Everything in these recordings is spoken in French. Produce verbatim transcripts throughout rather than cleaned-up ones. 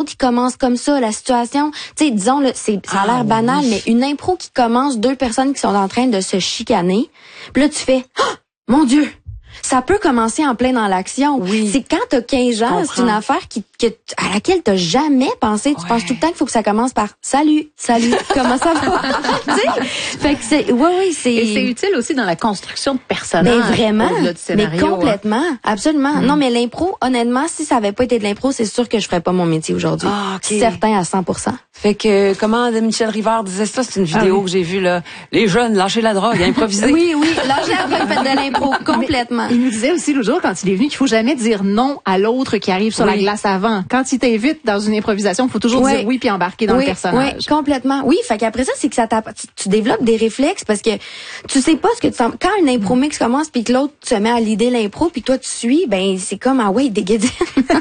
qui commence comme ça, la situation, tu sais, disons, là, c'est, ça a l'air ah, banal, oui. mais une impro qui commence, deux personnes qui sont en train de se chicaner, puis là, tu fais, oh, mon Dieu! Ça peut commencer en plein dans l'action. Oui. C'est quand t'as quinze ans, c'est une affaire qui, que, à laquelle t'as jamais pensé. Tu ouais. penses tout le temps qu'il faut que ça commence par salut, salut, comment ça va? Tu sais? Fait que c'est, oui, oui, c'est. Et c'est utile aussi dans la construction de personnages. Mais vraiment. Scénario, mais complètement. Hein. Absolument. Mm. Non, mais l'impro, honnêtement, si ça avait pas été de l'impro, c'est sûr que je ferais pas mon métier aujourd'hui. Ah, okay. Certain à cent pour cent. Fait que, comment Michel Rivard disait ça, c'est une vidéo ah, oui. que j'ai vue, là. Les jeunes, lâchez la drogue, improviser. Oui, oui, lâchez la drogue, faites de l'impro, complètement. Mais il nous disait aussi l'autre jour, quand il est venu, qu'il faut jamais dire non à l'autre qui arrive sur oui. la glace avant. Quand il t'invite dans une improvisation, il faut toujours oui. dire oui puis embarquer dans oui, le personnage. Oui, complètement. Oui, fait qu'après ça, c'est que ça tu, tu développes des réflexes parce que tu sais pas ce que tu sens. Quand une impro mix commence puis que l'autre se met à l'idée l'impro puis toi tu suis, ben c'est comme ah ouais, déguédine.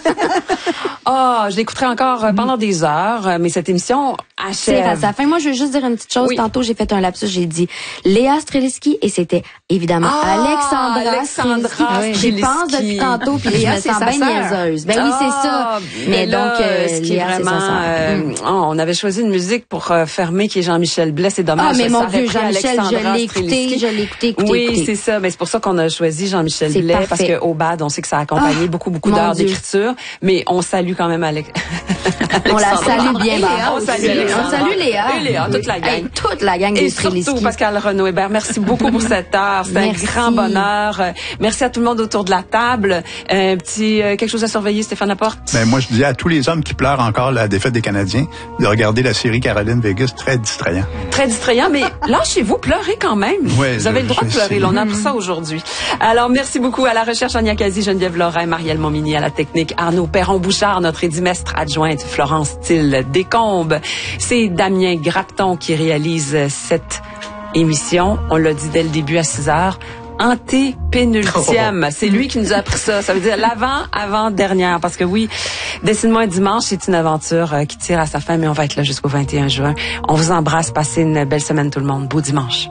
Ah, oh, je l'écouterai encore euh, pendant des heures, mais cette émission achève. À sa fin. Moi, je veux juste dire une petite chose. Oui. Tantôt, j'ai fait un lapsus, j'ai dit Léa Streliski et c'était évidemment ah, Alexandra, Alexandra Streliski. J'y pense depuis tantôt puis je me sens bien niaiseuse. Ben oui, c'est ça. Mais, mais là, donc, euh, ce qui Léa, est vraiment, euh, mm. oh, on avait choisi une musique pour euh, fermer qui est Jean-Michel Blais. C'est dommage. Ah, mais mon Dieu, Jean-Michel, je l'ai écouté, je l'ai écouté, écouté. Oui, écouté. c'est ça. Mais c'est pour ça qu'on a choisi Jean-Michel Blais parfait. parce que au B A D, on sait que ça a accompagné ah, beaucoup, beaucoup d'heures d'écriture. Mais on salue quand même Alex. On la salue bien. On salue On salue Léa. Et Léa, toute la gang. Hey, toute la gang des Streliski. Et surtout Pascal Renaud-Hébert. Merci beaucoup pour cette heure. C'est un grand bonheur. Merci à tout le monde autour de la table. Un petit euh, quelque chose à surveiller, Stéphane Laporte. Ben moi, je dis à tous les hommes qui pleurent encore la défaite des Canadiens de regarder la série Caroline Vegas, très distrayant. Très distrayant, mais lâchez-vous, pleurez quand même. Ouais, vous avez le droit de pleurer. Là, on a appris ça aujourd'hui. Alors, merci beaucoup à la recherche Ania Kazi, Geneviève Lorrain, Marielle Montmini, à la technique Arnaud Perron-Bouchard, notre édimestre adjointe Florence Thill Descombes. C'est Damien Grapton qui réalise cette émission. On l'a dit dès le début à six heures. Antépénultième. Oh. C'est lui qui nous a appris ça. Ça veut dire l'avant, avant-dernière. Parce que oui, Dessine-moi un dimanche, c'est une aventure qui tire à sa fin, mais on va être là jusqu'au vingt et un juin. On vous embrasse. Passez une belle semaine tout le monde. Beau dimanche.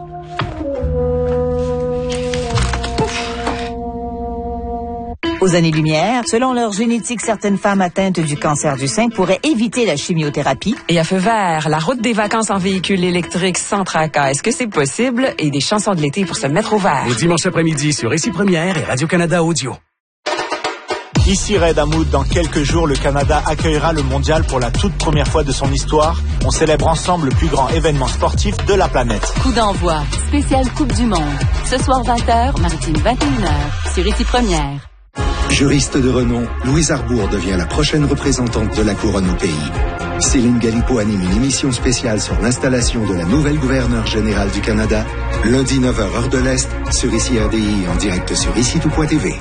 Aux années-lumière, selon leur génétique, certaines femmes atteintes du cancer du sein pourraient éviter la chimiothérapie. Et à feu vert, la route des vacances en véhicule électrique sans tracas. Est-ce que c'est possible? Et des chansons de l'été pour se mettre au vert. Le dimanche après-midi sur Ici Première et Radio-Canada Audio. Ici Red Hamoud, dans quelques jours, le Canada accueillera le mondial pour la toute première fois de son histoire. On célèbre ensemble le plus grand événement sportif de la planète. Coup d'envoi, spéciale Coupe du Monde. Ce soir vingt heures, Maritime vingt et une heures, sur Ici Première. Juriste de renom, Louise Arbour devient la prochaine représentante de la couronne au pays. Céline Galipo anime une émission spéciale sur l'installation de la nouvelle gouverneure générale du Canada, lundi neuf heures heure de l'Est, sur Ici R D I en direct sur ici tout point t v.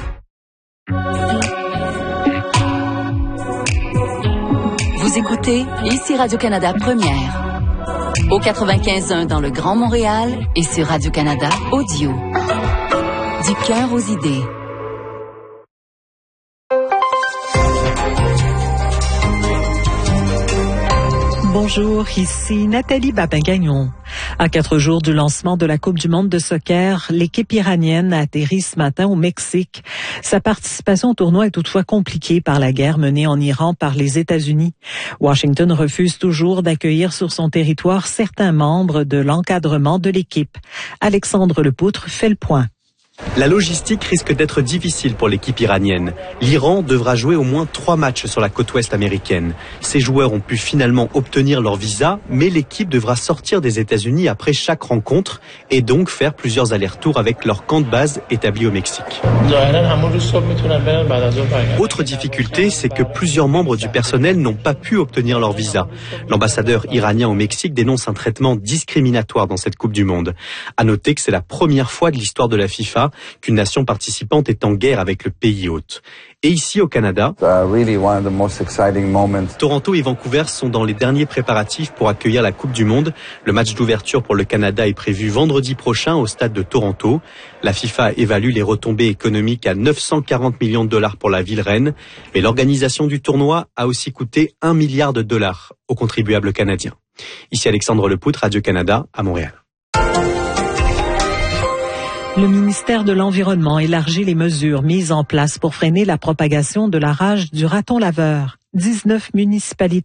Vous écoutez Ici Radio-Canada Première. Au quatre-vingt-quinze point un dans le Grand Montréal et sur Radio-Canada Audio. Du cœur aux idées. Bonjour, ici Nathalie Babin-Gagnon. À quatre jours du lancement de la Coupe du monde de soccer, l'équipe iranienne a atterri ce matin au Mexique. Sa participation au tournoi est toutefois compliquée par la guerre menée en Iran par les États-Unis. Washington refuse toujours d'accueillir sur son territoire certains membres de l'encadrement de l'équipe. Alexandre Lepoutre fait le point. La logistique risque d'être difficile pour l'équipe iranienne. L'Iran devra jouer au moins trois matchs sur la côte ouest américaine. Ces joueurs ont pu finalement obtenir leur visa, mais l'équipe devra sortir des États-Unis après chaque rencontre et donc faire plusieurs allers-retours avec leur camp de base établi au Mexique. Autre difficulté, c'est que plusieurs membres du personnel n'ont pas pu obtenir leur visa. L'ambassadeur iranien au Mexique dénonce un traitement discriminatoire dans cette Coupe du Monde. À noter que c'est la première fois de l'histoire de la FIFA qu'une nation participante est en guerre avec le pays hôte. Et ici au Canada, Toronto et Vancouver sont dans les derniers préparatifs pour accueillir la Coupe du Monde. Le match d'ouverture pour le Canada est prévu vendredi prochain au stade de Toronto. La FIFA évalue les retombées économiques à neuf cent quarante millions de dollars pour la ville reine. Mais l'organisation du tournoi a aussi coûté un milliard de dollars aux contribuables canadiens. Ici Alexandre Lepoutre, Radio-Canada, à Montréal. Le ministère de l'Environnement élargit les mesures mises en place pour freiner la propagation de la rage du raton laveur. dix-neuf municipalités